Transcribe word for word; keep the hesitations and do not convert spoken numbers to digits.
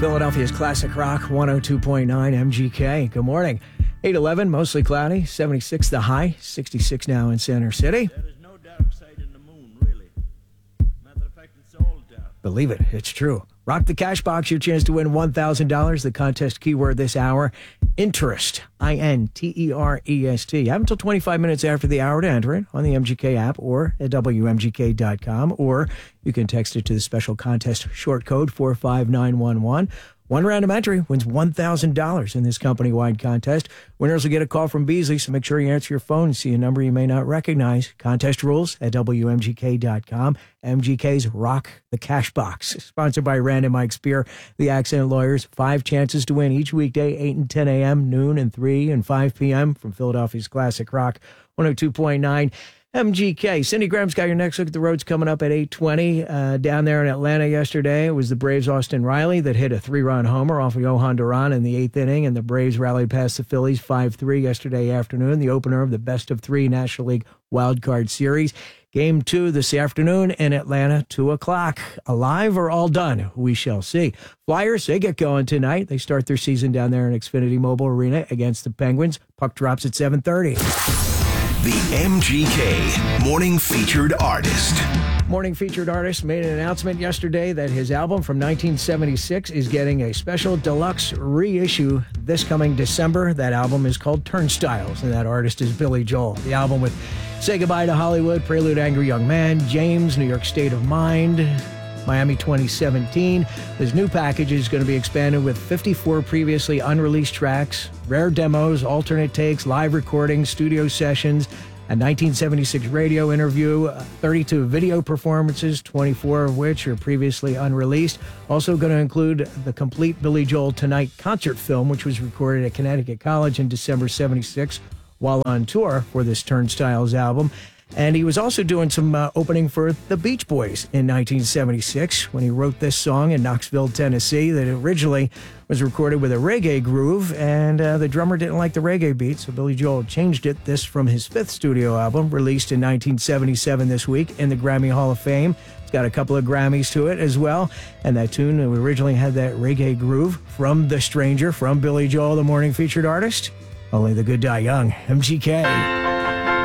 Philadelphia's Classic Rock, one oh two point nine M G K. Good morning. eight eleven, mostly cloudy, seventy-six the high, sixty-six now in Center City. There is no dark side in the moon, really. Matter of fact, it's all dark. Believe it, it's true. Rock the Cash Box, your chance to win one thousand dollars. The contest keyword this hour, interest, I N T E R E S T. You have until twenty-five minutes after the hour to enter it on the M G K app or at W M G K dot com, or you can text it to the special contest short code four five nine one one. One random entry wins one thousand dollars in this company-wide contest. Winners will get a call from Beasley, so make sure you answer your phone and see a number you may not recognize. Contest rules at W M G K dot com. M G K's Rock the Cash Box. Sponsored by Rand and Mike Spear, the Accent Lawyers. Five chances to win each weekday, eight and ten a.m., noon and three and five p.m. from Philadelphia's Classic Rock, one oh two point nine M G K. Cindy Graham's got your next look at the roads coming up at eight twenty. Uh, down there in Atlanta yesterday, it was the Braves' Austin Riley that hit a three-run homer off of Johan Duran in the eighth inning, and the Braves rallied past the Phillies five three yesterday afternoon, the opener of the best-of-three National League Wild Card Series. Game two this afternoon in Atlanta, two o'clock. Alive or all done? We shall see. Flyers, they get going tonight. They start their season down there in Xfinity Mobile Arena against the Penguins. Puck drops at seven thirty. The M G K Morning Featured Artist. Morning Featured Artist made an announcement yesterday that his album from nineteen seventy-six is getting a special deluxe reissue this coming December. That album is called Turnstiles, and that artist is Billy Joel. The album with Say Goodbye to Hollywood, Prelude Angry Young Man, James, New York State of Mind, Miami twenty seventeen. This new package is going to be expanded with fifty-four previously unreleased tracks, rare demos, alternate takes, live recordings, studio sessions, a nineteen seventy-six radio interview, thirty-two video performances, twenty-four of which are previously unreleased. Also going to include the complete Billy Joel Tonight concert film, which was recorded at Connecticut College in December seventy-six while on tour for this Turnstiles album. And he was also doing some uh, opening for the Beach Boys in nineteen seventy-six when he wrote this song in Knoxville, Tennessee, that originally was recorded with a reggae groove, and uh, the drummer didn't like the reggae beat, so Billy Joel changed it. This from his fifth studio album, released in nineteen seventy-seven this week in the Grammy Hall of Fame. It's got a couple of Grammys to it as well, and that tune originally had that reggae groove from The Stranger, from Billy Joel, the morning featured artist. Only the good die young. M G K.